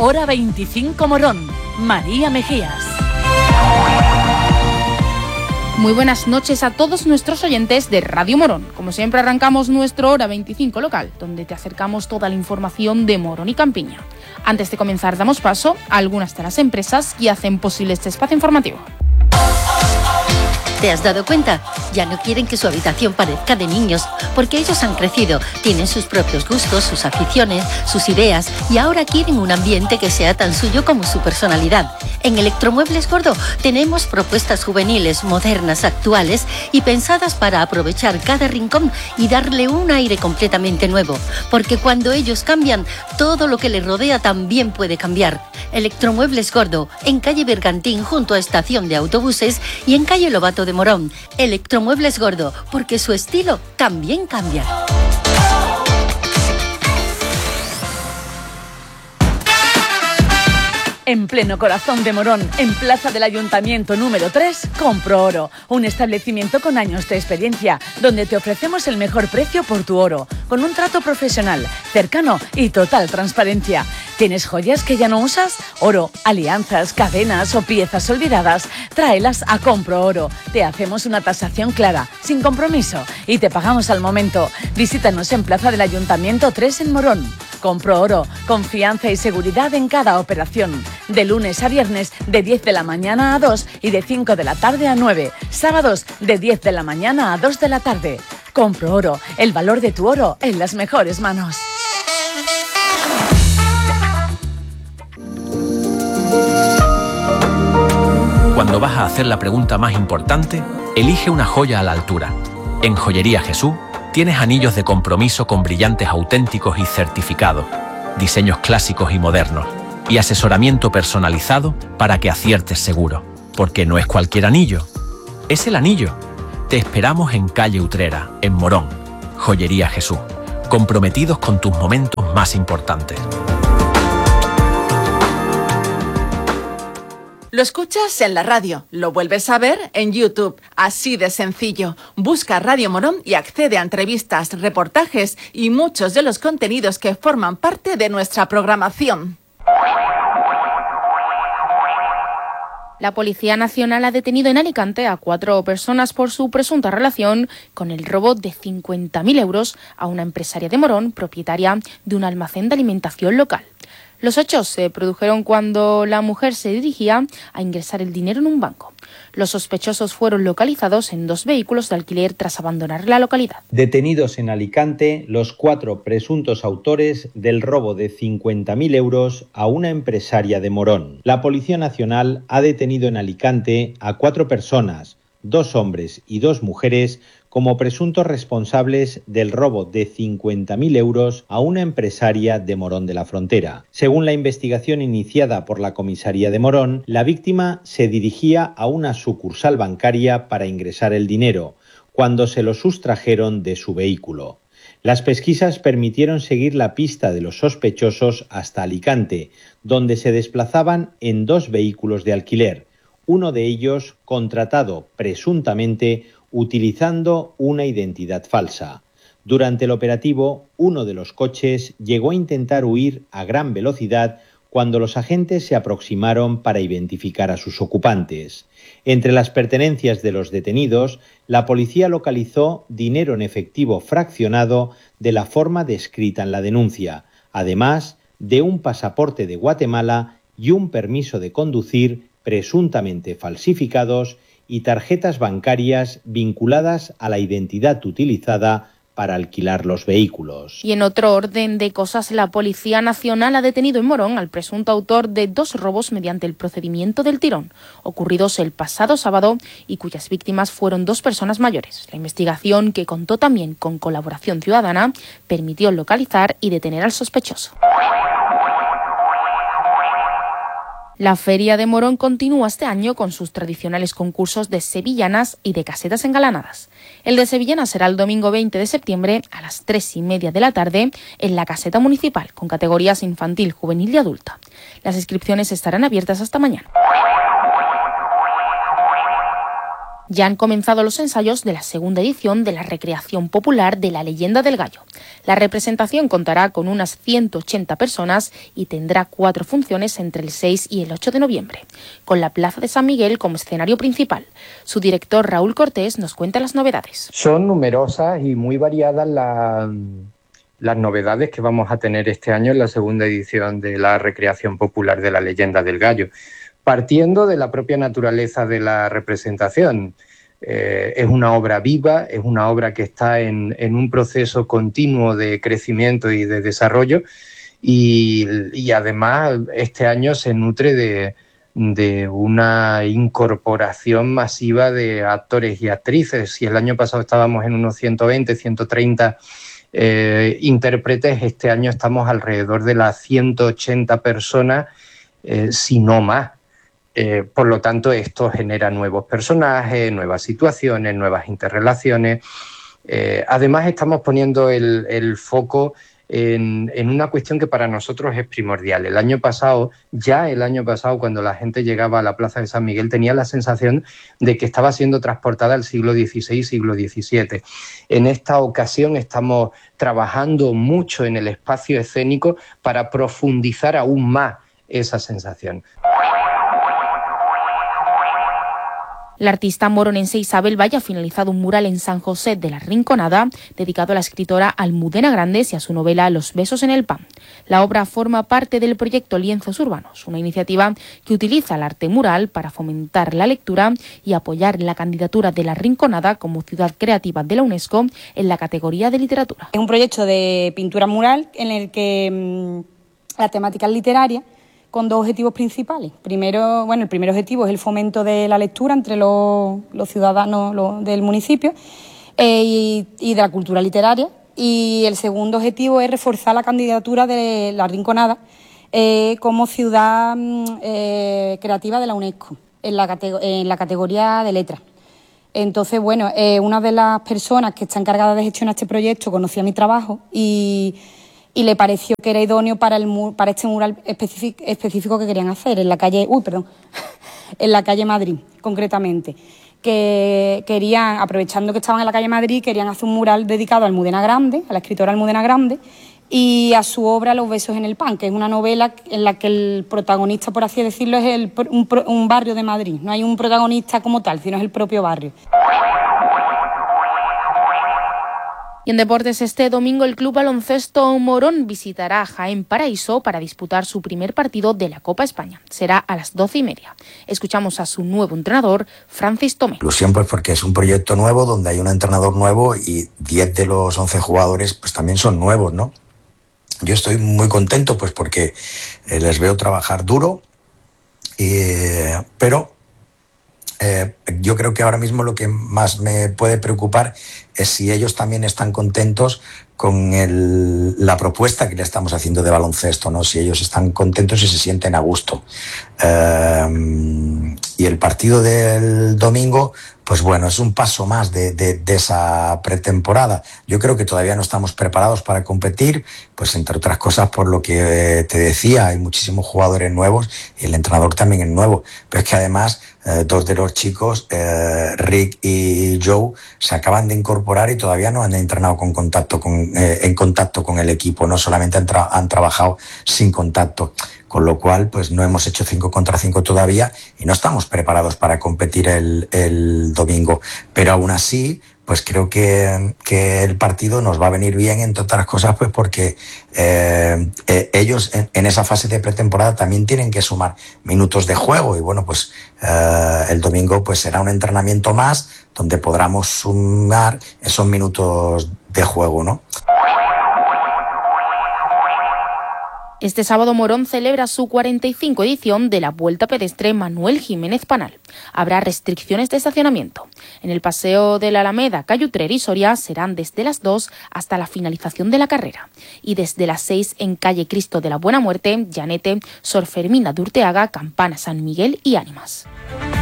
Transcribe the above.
Hora 25 Morón. María Mejías. Muy buenas noches a todos nuestros oyentes de Radio Morón. Como siempre arrancamos nuestro Hora 25 local, donde te acercamos toda la información de Morón y Campiña. Antes de comenzar damos paso a algunas de las empresas que hacen posible este espacio informativo. ¿Te has dado cuenta? Ya no quieren que su habitación parezca de niños, porque ellos han crecido, tienen sus propios gustos, sus aficiones, sus ideas, y ahora quieren un ambiente que sea tan suyo como su personalidad. En Electromuebles Gordo tenemos propuestas juveniles, modernas, actuales y pensadas para aprovechar cada rincón y darle un aire completamente nuevo, porque cuando ellos cambian, todo lo que les rodea también puede cambiar. Electromuebles Gordo, en calle Bergantín junto a estación de autobuses y en calle Lobato de Morón. Electromuebles Gordo, porque su estilo también cambia. En pleno corazón de Morón, en Plaza del Ayuntamiento número 3, Compro Oro, un establecimiento con años de experiencia, donde te ofrecemos el mejor precio por tu oro, con un trato profesional, cercano y total transparencia. ¿Tienes joyas que ya no usas? Oro, alianzas, cadenas o piezas olvidadas, tráelas a Compro Oro. Te hacemos una tasación clara, sin compromiso, y te pagamos al momento. Visítanos en Plaza del Ayuntamiento 3 en Morón. Compro Oro, confianza y seguridad en cada operación. De lunes a viernes, de 10 de la mañana a 2 y de 5 de la tarde a 9. Sábados, de 10 de la mañana a 2 de la tarde. Compro Oro, el valor de tu oro en las mejores manos. Cuando vas a hacer la pregunta más importante, elige una joya a la altura. En Joyería Jesús tienes anillos de compromiso con brillantes auténticos y certificados, diseños clásicos y modernos, y asesoramiento personalizado para que aciertes seguro. Porque no es cualquier anillo, es el anillo. Te esperamos en calle Utrera, en Morón. Joyería Jesús, comprometidos con tus momentos más importantes. Lo escuchas en la radio, lo vuelves a ver en YouTube, así de sencillo. Busca Radio Morón y accede a entrevistas, reportajes y muchos de los contenidos que forman parte de nuestra programación. La Policía Nacional ha detenido en Alicante a 4 personas por su presunta relación con el robo de 50.000 euros a una empresaria de Morón, propietaria de un almacén de alimentación local. Los hechos se produjeron cuando la mujer se dirigía a ingresar el dinero en un banco. Los sospechosos fueron localizados en 2 vehículos de alquiler tras abandonar la localidad. Detenidos en Alicante los 4 presuntos autores del robo de 50.000 euros a una empresaria de Morón. La Policía Nacional ha detenido en Alicante a 4 personas, 2 hombres y 2 mujeres, como presuntos responsables del robo de 50.000 euros a una empresaria de Morón de la Frontera. Según la investigación iniciada por la comisaría de Morón, la víctima se dirigía a una sucursal bancaria para ingresar el dinero, cuando se lo sustrajeron de su vehículo. Las pesquisas permitieron seguir la pista de los sospechosos hasta Alicante, donde se desplazaban en 2 vehículos de alquiler, uno de ellos contratado presuntamente utilizando una identidad falsa. Durante el operativo, uno de los coches llegó a intentar huir a gran velocidad cuando los agentes se aproximaron para identificar a sus ocupantes. Entre las pertenencias de los detenidos, la policía localizó dinero en efectivo fraccionado de la forma descrita en la denuncia, además de un pasaporte de Guatemala y un permiso de conducir presuntamente falsificados y tarjetas bancarias vinculadas a la identidad utilizada para alquilar los vehículos. Y en otro orden de cosas, la Policía Nacional ha detenido en Morón al presunto autor de 2 robos mediante el procedimiento del tirón, ocurridos el pasado sábado y cuyas víctimas fueron 2 personas mayores. La investigación, que contó también con colaboración ciudadana, permitió localizar y detener al sospechoso. La Feria de Morón continúa este año con sus tradicionales concursos de sevillanas y de casetas engalanadas. El de sevillanas será el domingo 20 de septiembre a las 3:30 de la tarde en la caseta municipal, con categorías infantil, juvenil y adulta. Las inscripciones estarán abiertas hasta mañana. Ya han comenzado los ensayos de la segunda edición de la recreación popular de la Leyenda del Gallo. La representación contará con unas 180 personas y tendrá 4 funciones entre el 6 y el 8 de noviembre, con la Plaza de San Miguel como escenario principal. Su director, Raúl Cortés, nos cuenta las novedades. Son numerosas y muy variadas las novedades que vamos a tener este año en la segunda edición de la recreación popular de la Leyenda del Gallo. Partiendo de la propia naturaleza de la representación. Es una obra viva, es una obra que está en un proceso continuo de crecimiento y de desarrollo y además este año se nutre de una incorporación masiva de actores y actrices. Si el año pasado estábamos en unos 120, 130 intérpretes, este año estamos alrededor de las 180 personas, si no más. Por lo tanto, esto genera nuevos personajes, nuevas situaciones, nuevas interrelaciones. Además, estamos poniendo el foco en una cuestión que para nosotros es primordial. El año pasado, cuando la gente llegaba a la Plaza de San Miguel, tenía la sensación de que estaba siendo transportada al siglo XVI, siglo XVII. En esta ocasión estamos trabajando mucho en el espacio escénico para profundizar aún más esa sensación. La artista moronense Isabel Valle ha finalizado un mural en San José de la Rinconada dedicado a la escritora Almudena Grandes y a su novela Los besos en el pan. La obra forma parte del proyecto Lienzos Urbanos, una iniciativa que utiliza el arte mural para fomentar la lectura y apoyar la candidatura de la Rinconada como ciudad creativa de la UNESCO en la categoría de literatura. Es un proyecto de pintura mural en el que la temática es literaria, con 2 objetivos principales. El primer objetivo es el fomento de la lectura entre los ciudadanos del municipio y de la cultura literaria. Y el segundo objetivo es reforzar la candidatura de la Rinconada como ciudad creativa de la UNESCO en la categoría de letras. Entonces, una de las personas que está encargada de gestionar este proyecto conocía mi trabajo y le pareció que era idóneo para este mural específico que querían hacer en la calle Madrid, concretamente. Que querían, aprovechando que estaban en la calle Madrid, querían hacer un mural dedicado a Almudena Grandes, a la escritora Almudena Grandes, y a su obra Los besos en el pan, que es una novela en la que el protagonista, por así decirlo, es un barrio de Madrid. No hay un protagonista como tal, sino es el propio barrio. Y en deportes, este domingo el Club Baloncesto Morón visitará Jaén Paraíso para disputar su primer partido de la Copa España. Será a las 12:30. Escuchamos a su nuevo entrenador, Francis Tomé. Ilusión pues porque es un proyecto nuevo donde hay un entrenador nuevo y 10 de los 11 jugadores pues también son nuevos, ¿no? Yo estoy muy contento pues porque les veo trabajar duro, pero yo creo que ahora mismo lo que más me puede preocupar es si ellos también están contentos con la propuesta que le estamos haciendo de baloncesto, ¿no? Si ellos están contentos y se sienten a gusto. Y el partido del domingo, pues bueno, es un paso más de esa pretemporada. Yo creo que todavía no estamos preparados para competir, pues entre otras cosas por lo que te decía, hay muchísimos jugadores nuevos y el entrenador también es nuevo. Pero es que además 2 de los chicos, Rick y Joe, se acaban de incorporar y todavía no han entrenado en contacto con el equipo, no solamente han trabajado sin contacto. Con lo cual, pues no hemos hecho 5 contra 5 todavía y no estamos preparados para competir el domingo. Pero aún así, pues creo que el partido nos va a venir bien, entre otras cosas, pues porque ellos en esa fase de pretemporada también tienen que sumar minutos de juego y bueno, pues el domingo pues será un entrenamiento más donde podamos sumar esos minutos de juego, ¿no? Este sábado Morón celebra su 45 edición de la Vuelta Pedestre Manuel Jiménez Panal. Habrá restricciones de estacionamiento. En el paseo de la Alameda, Calle Utrer y Soria serán desde las 2 hasta la finalización de la carrera. Y desde las 6 en Calle Cristo de la Buena Muerte, Llanete, Sor Fermina de Urteaga, Campana, San Miguel y Ánimas.